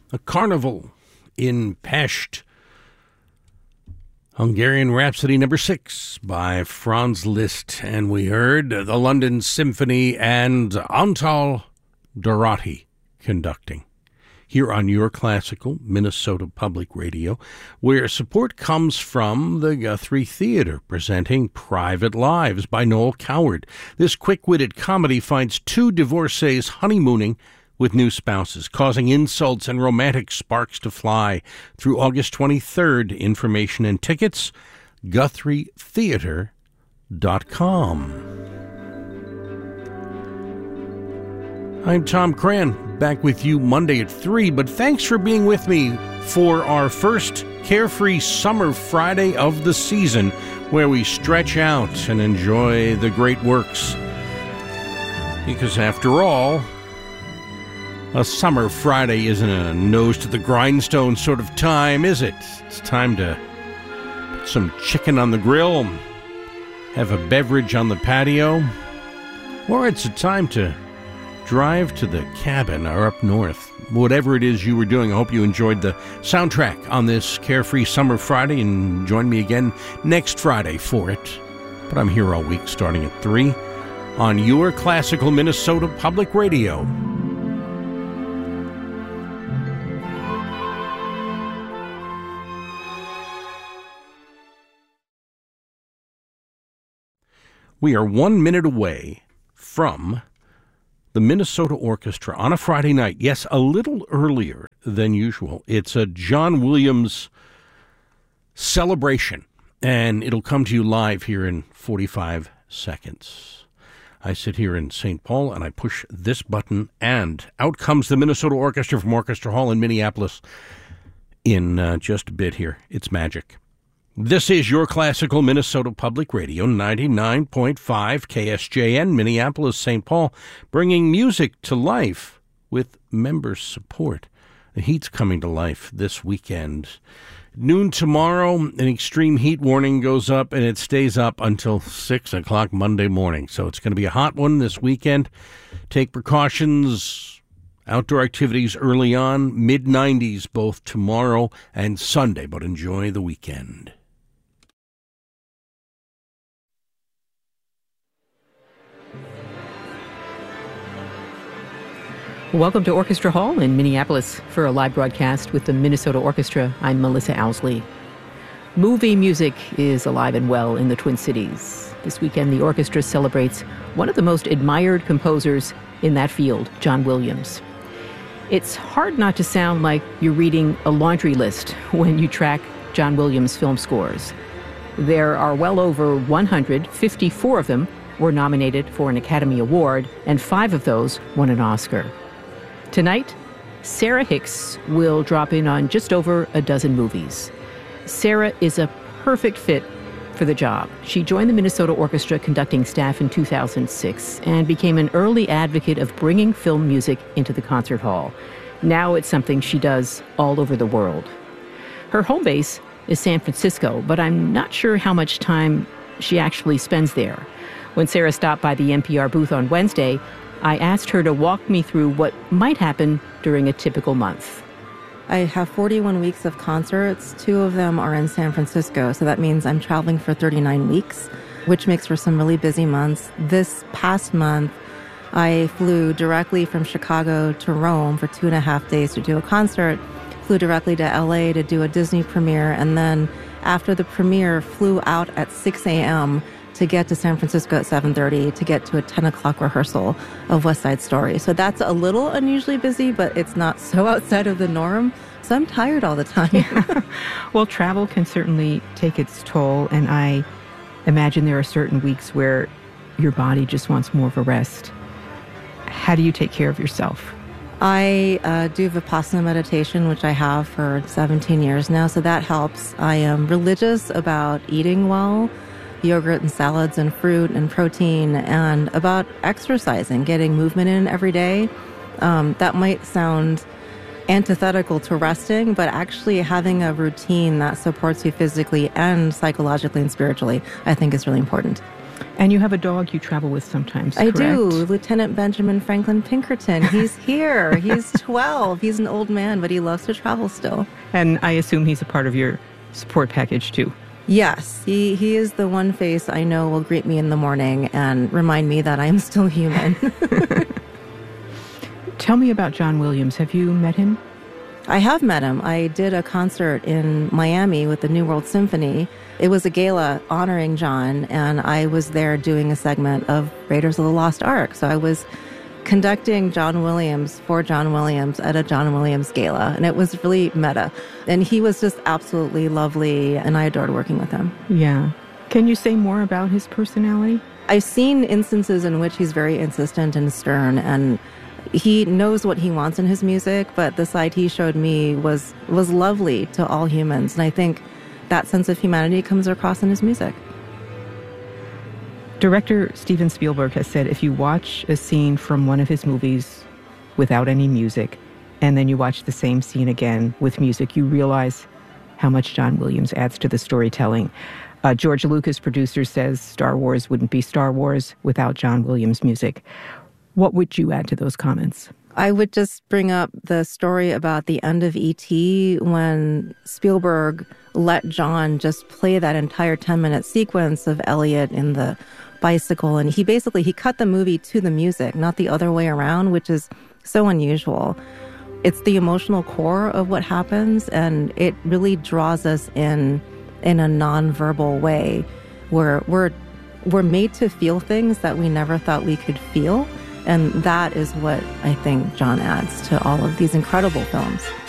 A Carnival in Pest. Hungarian Rhapsody No. 6 by Franz Liszt. And we heard the London Symphony and Antal Dorati conducting here on Your Classical Minnesota Public Radio, where support comes from the Guthrie Theater, presenting Private Lives by Noel Coward. This quick-witted comedy finds two divorcees honeymooning with new spouses, causing insults and romantic sparks to fly through August 23rd. Information and tickets, GuthrieTheater.com. I'm Tom Cran, back with you Monday at 3, but thanks for being with me for our first Carefree Summer Friday of the season, where we stretch out and enjoy the great works. Because after all, a summer Friday isn't a nose-to-the-grindstone sort of time, is it? It's time to put some chicken on the grill, have a beverage on the patio, or it's a time to drive to the cabin or up north. Whatever it is you were doing, I hope you enjoyed the soundtrack on this Carefree Summer Friday, and join me again next Friday for it. But I'm here all week starting at 3 on Your Classical Minnesota Public Radio. We are 1 minute away from the Minnesota Orchestra on a Friday night. Yes, a little earlier than usual. It's a John Williams celebration, and it'll come to you live here in 45 seconds. I sit here in St. Paul, and I push this button, and out comes the Minnesota Orchestra from Orchestra Hall in Minneapolis in just a bit here. It's magic. This is Your Classical Minnesota Public Radio, 99.5 KSJN, Minneapolis, St. Paul, bringing music to life with member support. The heat's coming to life this weekend. Noon tomorrow, an extreme heat warning goes up, and it stays up until 6 o'clock Monday morning. So it's going to be a hot one this weekend. Take precautions. Outdoor activities early on, mid-90s both tomorrow and Sunday, but enjoy the weekend. Welcome to Orchestra Hall in Minneapolis for a live broadcast with the Minnesota Orchestra. I'm Melissa Owsley. Movie music is alive and well in the Twin Cities. This weekend, the orchestra celebrates one of the most admired composers in that field, John Williams. It's hard not to sound like you're reading a laundry list when you track John Williams' film scores. There are well over 154 of them were nominated for an Academy Award, and 5 of those won an Oscar. Tonight, Sarah Hicks will drop in on just over a dozen movies. Sarah is a perfect fit for the job. She joined the Minnesota Orchestra conducting staff in 2006 and became an early advocate of bringing film music into the concert hall. Now it's something she does all over the world. Her home base is San Francisco, but I'm not sure how much time she actually spends there. When Sarah stopped by the NPR booth on Wednesday, I asked her to walk me through what might happen during a typical month. I have 41 weeks of concerts. 2 of them are in San Francisco, so that means I'm traveling for 39 weeks, which makes for some really busy months. This past month, I flew directly from Chicago to Rome for 2.5 days to do a concert, flew directly to LA to do a Disney premiere, and then after the premiere, flew out at 6 a.m. to get to San Francisco at 7:30 to get to a 10 o'clock rehearsal of West Side Story. So that's a little unusually busy, but it's not so outside of the norm. So I'm tired all the time. Yeah. Well, travel can certainly take its toll, and I imagine there are certain weeks where your body just wants more of a rest. How do you take care of yourself? I do Vipassana meditation, which I have for 17 years now, so that helps. I am religious about eating well, yogurt and salads and fruit and protein, and about exercising, getting movement in every day. That might sound antithetical to resting, but actually having a routine that supports you physically and psychologically and spiritually, I think is really important. And you have a dog you travel with sometimes, I correct? do. Lieutenant Benjamin Franklin Pinkerton. He's here. He's 12. He's an old man, but he loves to travel still. And I assume he's a part of your support package, too. Yes, he is the one face I know will greet me in the morning and remind me that I am still human. Tell me about John Williams. Have you met him? I have met him. I did a concert in Miami with the New World Symphony. It was a gala honoring John, and I was there doing a segment of Raiders of the Lost Ark. So I was conducting John Williams for John Williams at a John Williams gala, and it was really meta. And he was just absolutely lovely, and I adored working with him. Yeah. Can you say more about his personality? I've seen instances in which he's very insistent and stern, and he knows what he wants in his music, but the side he showed me was lovely to all humans. And I think that sense of humanity comes across in his music. Director Steven Spielberg has said if you watch a scene from one of his movies without any music, and then you watch the same scene again with music, you realize how much John Williams adds to the storytelling. George Lucas, producer, says Star Wars wouldn't be Star Wars without John Williams' music. What would you add to those comments? I would just bring up the story about the end of E.T. when Spielberg let John just play that entire 10-minute sequence of Elliot in the bicycle. And he cut the movie to the music, not the other way around, which is so unusual. It's the emotional core of what happens, and it really draws us in a nonverbal way where we're made to feel things that we never thought we could feel. And that is what I think John adds to all of these incredible films.